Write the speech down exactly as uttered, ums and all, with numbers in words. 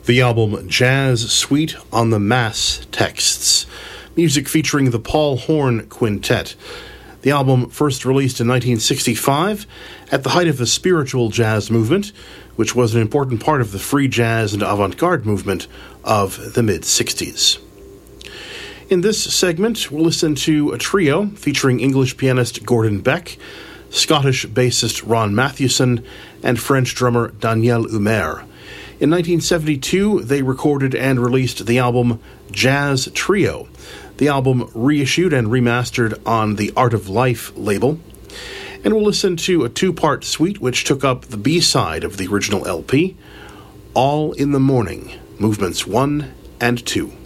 The album Jazz Suite on the Mass Texts, music featuring the Paul Horn Quintet. The album first released in nineteen sixty-five at the height of the spiritual jazz movement, which was an important part of the free jazz and avant-garde movement of the mid-sixties. In this segment, we'll listen to a trio featuring English pianist Gordon Beck, Scottish bassist Ron Mathewson, and French drummer Daniel Humer. In nineteen seventy-two, they recorded and released the album Jazz Trio, the album reissued and remastered on the Art of Life label. And we'll listen to a two-part suite which took up the B-side of the original L P, All in the Morning, Movements one and two.